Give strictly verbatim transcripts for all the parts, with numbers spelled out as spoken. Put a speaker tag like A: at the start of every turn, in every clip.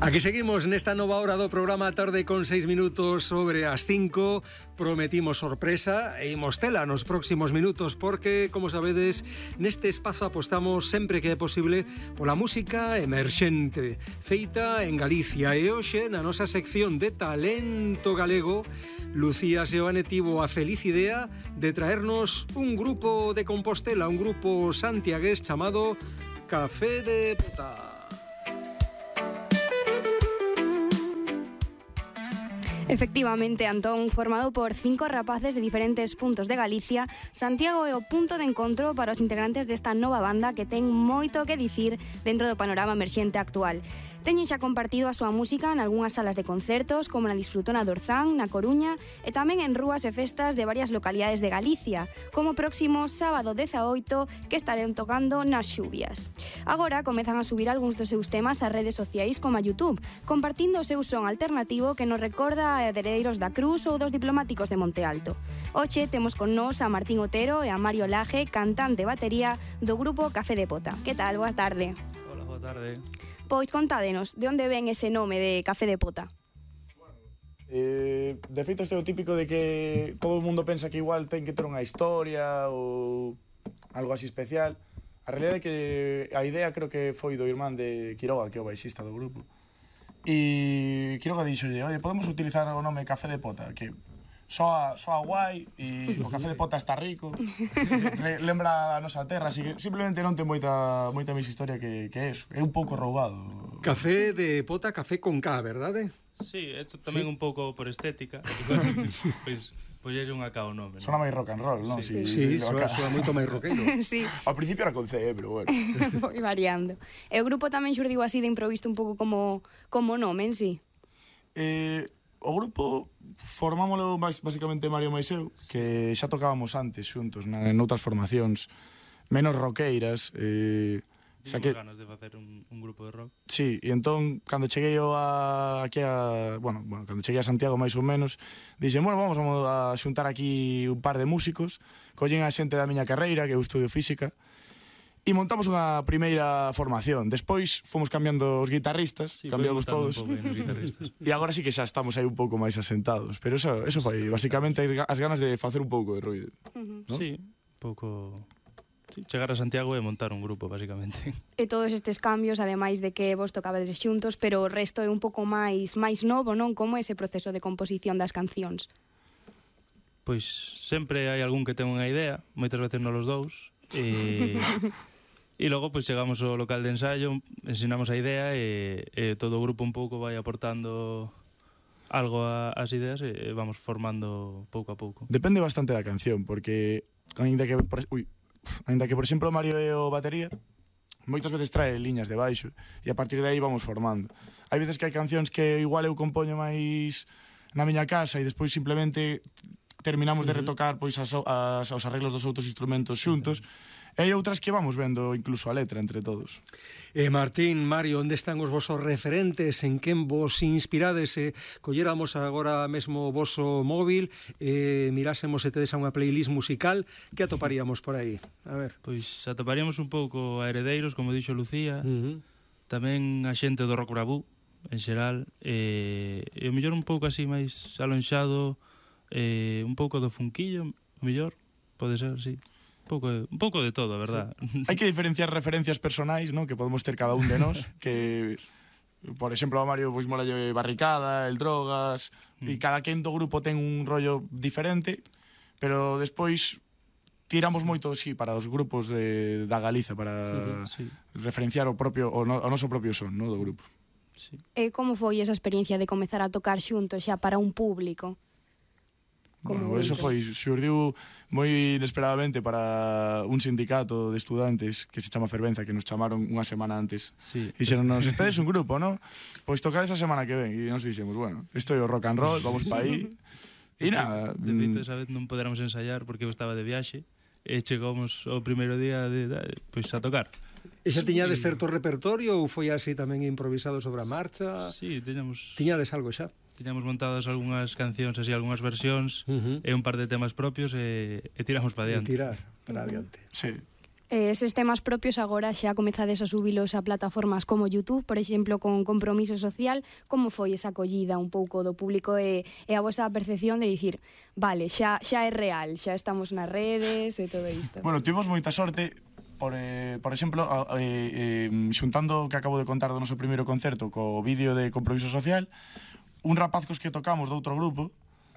A: Aquí seguimos nesta nova hora do programa Tarde con seis minutos sobre as cinco. Prometimos sorpresa e imos tela nos próximos minutos porque, como sabedes, neste espazo apostamos sempre que é posible pola música emerxente feita en Galicia. E hoxe, na nosa sección de talento galego, Lucía Seoane tivo a feliz idea de traernos un grupo de Compostela, un grupo santiagués chamado Café de Pota.
B: Efectivamente, Antón, formado por cinco rapaces de diferentes puntos de Galicia, Santiago é o punto de encontro para os integrantes desta nova banda que ten moito que dicir dentro do panorama emerxente actual. Teñen xa compartido a súa música en algunhas salas de concertos, como na Disfrutona de Orzán, na Coruña, e tamén en rúas e festas de varias localidades de Galicia, como o próximo sábado dezaoito, que estarán tocando nas Xubias. Agora comezan a subir algúns dos seus temas ás redes sociais como a YouTube, compartindo o seu son alternativo que nos recorda a Heredeiros da Cruz ou dos Diplomáticos de Monte Alto. Hoxe temos con nós a Martín Otero e a Mario Laje, cantante e batería do grupo Café de Pota. Que tal? Boa tarde.
C: Hola, boa tarde.
B: Pois contádenos, de onde ven ese nome de Café de Pota?
D: Eh, de feito, este é o típico de que todo o mundo pensa que igual ten que ter unha historia ou algo así especial. A realidade é que a idea creo que foi do irmán de Quiroga, que é o baixista do grupo. E Quiroga dixolle, oye, podemos utilizar o nome Café de Pota, que soa, soa guai e o Café de Pota está rico, re, lembra a nosa terra, así que simplemente non ten moita, moita máis historia que, que eso, é un pouco roubado.
A: Café de Pota, café con K, verdade?
C: Sí, isto tamén
A: sí.
C: Un pouco por estética. Pois pois unha K o nome, non?
D: Sona máis rock and roll, non?
A: Sí, sí, sí, soa, soa moito máis rockero.
B: Sí.
D: Ao principio era con C, pero bueno.
B: Foi variando. E o grupo tamén xurdiu así de improviso un pouco como, como nome en sí?
D: Eh, o grupo formámoslo basicamente Mario e eu, que xa tocábamos antes xuntos, na, en outras formacións menos roqueiras. Eh,
C: Xa que ganas de facer un, un grupo de rock.
D: Sí, e entón, cando cheguei eu a, aquí a... Bueno, bueno, cando cheguei a Santiago máis ou menos, dixen, bueno, vamos a xuntar aquí un par de músicos, collen a xente da miña carreira, que eu estudio física, e montamos unha primeira formación. Despois fomos cambiando os guitarristas,
C: sí,
D: cambiamos todos,
C: e
D: agora sí que xa estamos aí un pouco máis asentados. Pero eso, eso foi, basicamente, as ganas de facer un pouco de ruido.
B: Uh-huh.
D: ¿No?
C: Sí, un pouco... Sí, chegar a Santiago e montar un grupo, basicamente.
B: E todos estes cambios, ademais de que vos tocabades xuntos, pero o resto é un pouco máis máis novo, non? Como é ese proceso de composición das cancións?
C: Pois sempre hai algún que ten unha idea, moitas veces non os dous, e... E logo, pois, chegamos ao local de ensaio, ensinamos a idea e, e todo o grupo un pouco vai aportando algo ás ideas e vamos formando pouco a pouco.
D: Depende bastante da canción, porque ainda que... Por, ui, ainda que, por exemplo, Mario é o batería, moitas veces trae liñas de baixo e a partir de aí vamos formando. Hai veces que hai cancións que igual eu compoño máis na miña casa e despois simplemente terminamos de retocar pois as, as, os arreglos dos outros instrumentos xuntos. E hai outras que vamos vendo incluso a letra entre todos.
A: Eh, Martín, Mario, onde están os vosos referentes? En quen vos inspirades? Eh, colléramos agora mesmo o voso móvil e eh, mirásemos se tedes a unha playlist musical, que atoparíamos por aí? A ver.
C: Pois atoparíamos un pouco a Heredeiros, como dixo Lucía,
A: uh-huh.
C: tamén a xente do rock bravú, en xeral, e, e o mellor un pouco así máis alonxado, e un pouco do funquillo, o mellor, pode ser, sí. Un pouco, un pouco de todo, a verdad.
D: Sí. Hai que diferenciar referencias personais, ¿no? Que podemos ter cada un de nós, que por exemplo a Mario pois mola Barricada, el Drogas, mm. e cada quen do grupo ten un rollo diferente, pero despois tiramos moito sí para os grupos de da Galiza para sí. referenciar o propio o, no, o noso propio son, ¿no? Do grupo.
B: Sí. E como foi esa experiencia de comezar a tocar xuntos xa para un público?
D: Bueno, eso foi, xurdiu moi inesperadamente para un sindicato de estudantes que se chama Fervenza, que nos chamaron unha semana antes.
C: Sí.
D: E dixeron, nos estades un grupo, ¿no? Pois tocad esa semana que ven. E nos dixemos, bueno, isto é o rock and roll, vamos pa aí. E nada.
C: De feito, esa vez non poderamos ensayar porque eu estaba de viaxe e chegamos o primeiro día de, de, pois a tocar.
A: E xa tiñades certo repertorio ou foi así tamén improvisado sobre a marcha?
C: Sí, tiñamos...
A: Tiñades algo xa?
C: Tiñamos montadas algunhas cancións, así, algunhas versións, uh-huh. e un par de temas propios e, e tiramos para adiante.
A: E tirar para adiante.
D: Sí.
B: Eh, eses temas propios agora xa comezades a subilos a plataformas como YouTube, por exemplo, con Compromiso Social. Como foi esa acollida un pouco do público e, e a vosa percepción de dicir, vale, xa, xa é real, xa estamos nas redes e todo isto?
D: Bueno, tivemos moita sorte. Por, eh, por exemplo, a, eh, eh, xuntando o que acabo de contar do noso primeiro concerto co vídeo de Compromiso Social, un rapaz cos que tocamos de outro grupo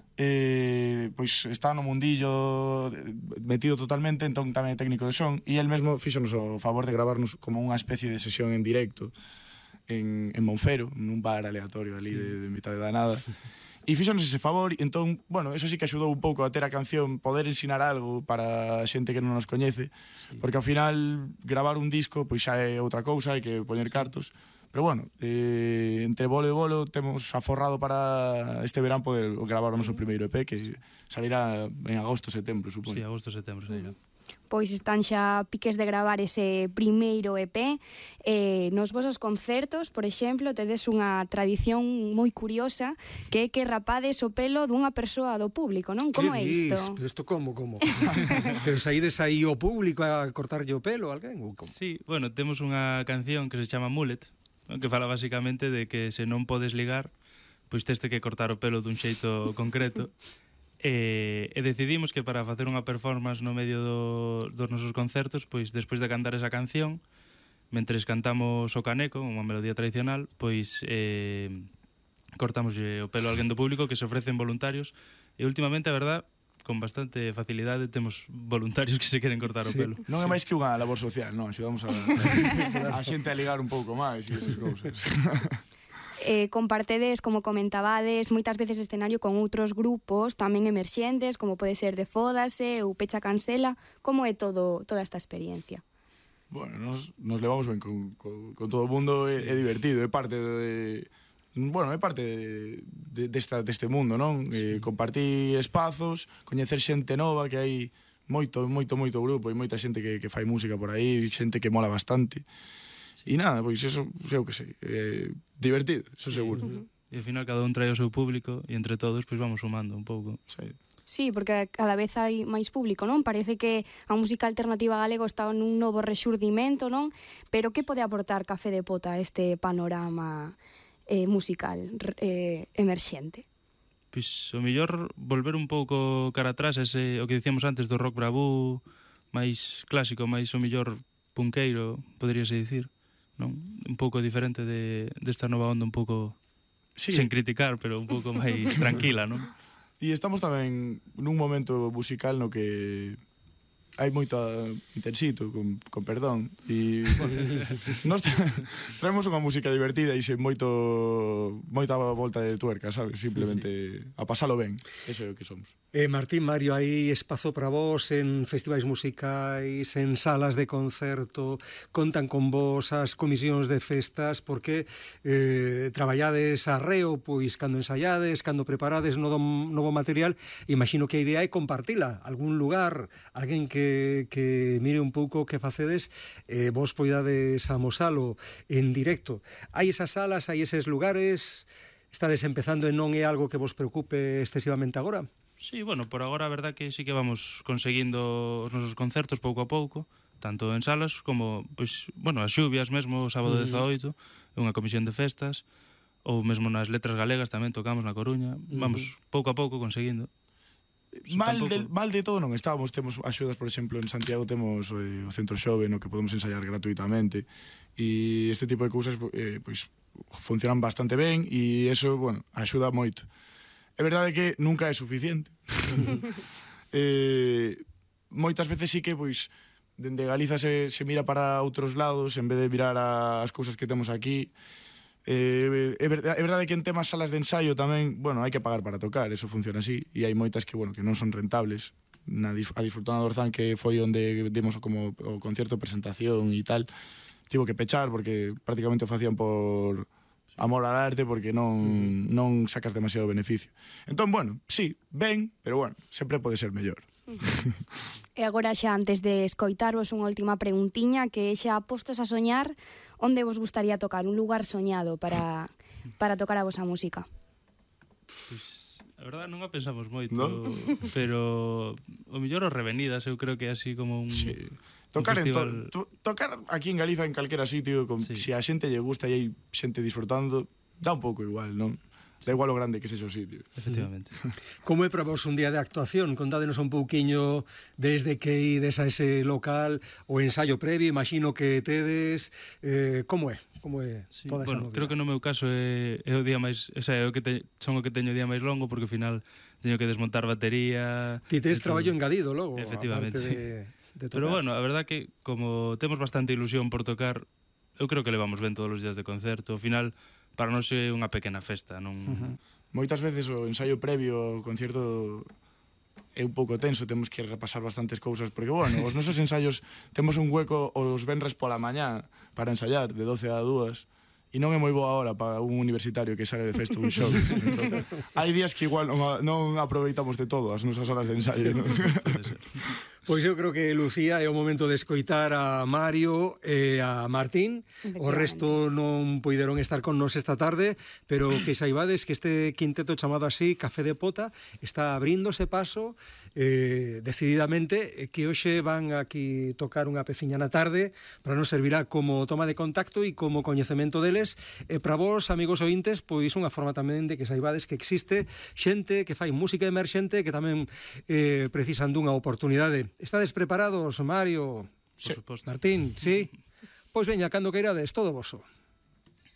D: eh, pois está no mundillo metido totalmente, entón tamén é técnico de son, e el mesmo fixonos o favor de gravarnos como unha especie de sesión en directo en, en Monfero, nun bar aleatorio ali de, de mitad da nada. E fixonos ese favor, e entón, bueno, eso sí que axudou un pouco a ter a canción, poder ensinar algo para xente que non nos coñece, sí. Porque ao final gravar un disco pois xa é outra cousa, hai que poñer cartos. Pero bueno, eh, entre bolo e bolo temos aforrado para este verán poder gravar o noso primeiro E P, que salirá en agosto, setembro, supoño.
C: Sí, agosto, setembro salirá.
B: Pois están xa piques de gravar ese primeiro E P. Eh, nos vosos concertos, por exemplo, tedes unha tradición moi curiosa, que é que rapades o pelo dunha persoa do público, non? Como é isto?
A: Pero isto como, como? Pero saídes aí o público a cortarlle o pelo a alguén? Ou como?
C: Sí, bueno, temos unha canción que se chama Mullet, que fala basicamente de que se non podes ligar, pois teste que cortar o pelo dun xeito concreto. E, e decidimos que para facer unha performance no medio do, dos nosos concertos, pois despois de cantar esa canción, mentres cantamos o caneco, unha melodía tradicional, pois eh, cortamos o pelo a alguén do público que se ofrecen voluntarios, e últimamente, a verdad, con bastante facilidade temos voluntarios que se queren cortar o pelo.
D: Non é máis que unha labor social, non? Axudamos a, a xente a ligar un pouco máis e esas cousas.
B: Eh, compartedes, como comentabades, moitas veces escenario con outros grupos tamén emerxentes, como pode ser de Fódase ou Pecha Cancela. Como é todo toda esta experiencia?
D: Bueno, nos, nos levamos ben con, con, con todo o mundo, é, é divertido, é parte de... Bueno, é parte de, de, desta, deste mundo, non? Eh, compartir espazos, coñecer xente nova, que hai moito, moito, moito grupo, e moita xente que, que fai música por aí, xente que mola bastante. E nada, pois eso, sei o que sei, eh, divertido, eso seguro.
C: Uh -huh. E ao final cada un trae o seu público e entre todos pois vamos sumando un pouco.
D: Sí.
B: Sí, porque cada vez hai máis público, non? Parece que a música alternativa galega está nun novo rexurdimento, non? Pero que pode aportar Café de Pota a este panorama eh, musical eh, emerxente?
C: Pois o mellor volver un pouco cara atrás, ese, o que dicíamos antes do rock bravú, máis clásico, máis o mellor punqueiro, poderíase dicir, non? Un pouco diferente de desta nova onda, un pouco, sí, sen criticar, pero un pouco máis tranquila, non?
D: E estamos tamén nun momento musical no que hai moito intensito, con, con perdón, e bueno, nos tra traemos unha música divertida e sen moito moita volta de tuerca, sabes? Simplemente a pasalo ben, eso é o que somos.
A: Eh, Martín, Mario, hai espazo para vos en festivais musicais, en salas de concerto, contan con vos as comisións de festas, porque eh, traballades arreo, pois cando ensaiades, cando preparades novo, novo material, imagino que a idea é compartila, algún lugar, alguén que que mire un pouco o que facedes, eh, vos poidades amosalo en directo. Hai esas salas, hai eses lugares, estades empezando e non é algo que vos preocupe excesivamente agora?
C: Sí, bueno, por agora a verdad que sí que vamos conseguindo os nosos concertos pouco a pouco, tanto en salas como, pois, bueno, as xubias mesmo, o sábado dezaoito, unha comisión de festas, ou mesmo nas Letras Galegas tamén tocamos na Coruña, vamos pouco a pouco conseguindo.
D: Mal de, mal de todo non estábamos, temos axudas, por exemplo, en Santiago temos eh, o Centro Xove no que podemos ensaiar gratuitamente, e este tipo de cousas eh, pois, funcionan bastante ben, e eso, bueno, axuda moito. É verdade que nunca é suficiente. eh, moitas veces sí que, pois, dende Galiza se, se mira para outros lados en vez de mirar as cousas que temos aquí. Eh, é, verdade, é verdade que en temas salas de ensaio tamén, bueno, hai que pagar para tocar, eso funciona así, e hai moitas que, bueno, que non son rentables. Na, a Disfrutona do Orzán, que foi onde demos como o concierto, presentación e tal, tivo que pechar porque prácticamente o facían por amor al arte, porque non, non sacas demasiado beneficio. Entón, bueno, sí, ben, pero bueno, sempre pode ser mellor.
B: E agora xa, antes de escoitarvos, unha última preguntiña, que xa postos a soñar, onde vos gustaría tocar? Un lugar soñado para, para tocar a vosa música?
C: Pois, a verdade, non a pensamos moito,
D: ¿no?
C: Pero o mellor os Revenidas, eu creo que é así como un...
D: Sí. Tocar, en to,
C: festival...
D: to, tocar aquí en Galiza en calquera sitio, con,
C: Sí.
D: si a xente lle gusta e hai xente disfrutando, dá un pouco igual, non? Da igual o grande que sexa o sitio.
C: Efectivamente.
A: Como é para vos un día de actuación? Contádenos un pouquiño desde que ides a ese local, o ensayo previo, imagino que tedes, eh, como é? Como é
C: Sí,
A: toda esa
C: bueno,
A: movida?
C: creo que no meu caso é, é o día máis, o sea, é o que te, son o que teño o día máis longo porque ao final teño que desmontar batería.
A: Ti tes
C: e todo.
A: traballo engadido logo,
C: Efectivamente.
A: aparte de, de tocar.
C: Pero bueno, a verdad que como temos bastante ilusión por tocar, eu creo que levamos ben todos os días de concerto. Ao final, para nós é unha pequena festa, non?
A: Uh-huh.
D: Moitas veces o ensaio previo ao concierto é un pouco tenso, temos que repasar bastantes cousas, porque, bueno, os nosos ensaios temos un hueco os venres pola mañá para ensaiar, de doce a dúas, e non é moi boa hora para un universitario que sale de festa un show. Entón, hai días que igual non, non aproveitamos de todo as nosas horas de ensaio, non?
C: Pode ser.
A: Pois eu creo que, Lucía, é o momento de escoitar a Mario e a Martín. O resto non puideron estar con nos esta tarde, pero que saibades que este quinteto chamado así, Café de Pota, está abríndose paso eh, decididamente, eh, que hoxe van aquí tocar unha peciña na tarde, para nos servirá como toma de contacto e como coñecemento deles. E para vos, amigos ointes, pois unha forma tamén de que saibades que existe xente que fai música emerxente que tamén eh, precisan dunha oportunidade. Estades preparados, Mario?
C: Por suposto.
A: Martín, sí? Pois veña, cando queirades, todo voso.